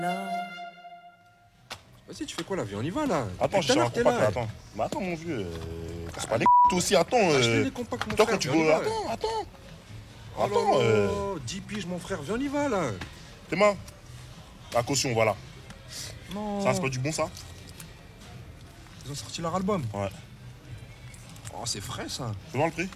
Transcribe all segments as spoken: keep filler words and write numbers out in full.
Vas-y, tu fais quoi là? Viens, on y va là. Attends, j'ai un compact là, attends. Mais attends, mon vieux. Euh, casse pas les c***, toi aussi, attends. Euh... les compacts, mon Toi, frère, quand tu viens, on y veux. va. Attends, attends. Oh Attends. là là, Euh... dix piges, mon frère, viens, on y va là. T'es ma. La caution, voilà. Non. Ça, c'est pas du bon, ça? Ils ont sorti leur album. Ouais. Oh, c'est frais ça. Tu vois le prix?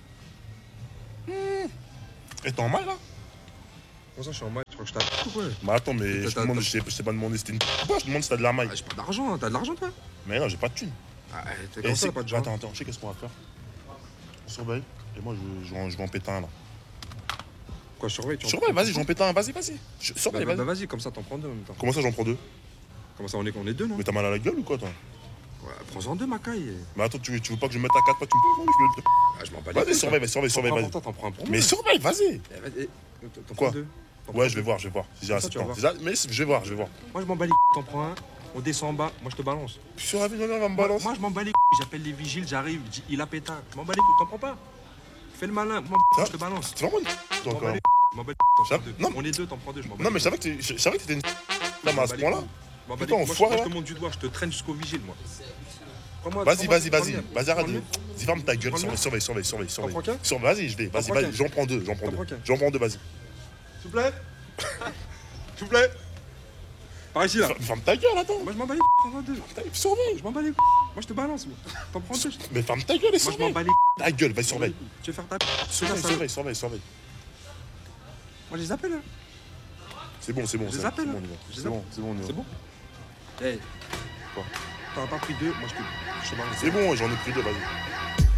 Mmh. Et t'es en maille là? Comment ça, je suis en maille? Tu crois que je t'attends? Ouais. Bah attends, mais je te T'as- demande, t'as- je t'ai je t'ai pas demandé si c'était une quoi, je te demande si t'as de la maille. Ah, j'ai pas d'argent, hein. T'as de l'argent toi? Mais non, j'ai pas de thune. Ah, t'es Et comme ça, c'est- t'as pas de argent. Attends, attends, je sais qu'est-ce qu'on va faire. On surveille. Et moi, je, je, vais en- je vais en péter un là. Quoi, je surveille? tu en- Surveille, vas-y, j'en pète un, vas-y, vas-y. Je- Bah, Surveille, bah, vas-y. bah, vas-y, comme ça, t'en prends deux en même temps. Comment ça, j'en prends deux? Comment ça, on est, on est deux, non? Mais t'as mal à la gueule ou quoi, toi? Ouais, prends-en deux, ma caille. Mais attends, tu veux, tu veux pas que je me mette à quatre, toi, tu me prends le Ah, je m'en bats les Vas-y, couilles, surveille, toi. surveille, surveille, T'en prends vas-y. pour toi, t'en prends un pour moi. Mais surveille, vas-y. Eh, vas-y, eh, t'en Quoi? prends deux. T'en prends Ouais, je deux. vais voir, je vais voir. Si j'ai Comme assez ça, de tu vas temps. voir. Déjà, Mais je vais voir, je vais voir. Moi, je m'en bats les couilles, t'en prends un. On descend en bas, moi, je te balance. Sur la ville, on va me Moi, balancer. moi, je m'en bats les couilles, j'appelle les vigiles, j'arrive, je dis, il a pétard. Je m'en bats les couilles, t'en prends pas. Fais le malin, moi, Ça- je te balance. C'est vraiment une Je toi m'en bats encore. les couilles, je m'en bats les couilles, t'en Ça- prends deux. non. On est deux, t'en prends deux, je m'en bats Non, les mais je savais que t'es- je savais que t'étais une là, mais à ce point-là. Je m'en bats les Putain, couilles. Moi, je- enfoiré, moi, je là. te montre du doigt, je te traîne jusqu'au vigile, moi. Prends-moi- Vas-y, prends-moi- vas-y, prends vas-y. le mien. Vas-y, arrête. Prends le de- mien. Vas-y, ferme ta gueule. Prends le mien. Surveille, surveille, surveille, surveille, prends surveille. qu'un Sur- Vas-y, je vais. Vas-y, prends vas-y. qu'un J'en prends deux, j'en prends T'en deux. prends qu'un J'en prends deux, vas-y. S'il vous plaît. S'il vous plaît. Par ici, là. Ferme- Ferme ta gueule, attends. Moi, je m'en bats les couilles, prends-en deux. Surveille. Je m'en bats les couilles. Moi, je te balance, moi. T'en prends deux. je- Mais ferme ta gueule et Moi, je m'en surveille. bats les couilles. Ta gueule, vas-y, surveille. Tu veux faire ta. Surveille, C'est ça, surveille, surveille, surveille. Moi, je les appelle, là. C'est bon, c'est bon. Je c'est les bon, appelle, c'est hein. bon, on y va. Je les C'est bon, c'est bon, on y va. C'est bon? Eh. Quoi? T'en as pas pris deux, moi, je te. Je te balance. C'est bon, j'en ai pris deux, vas-y.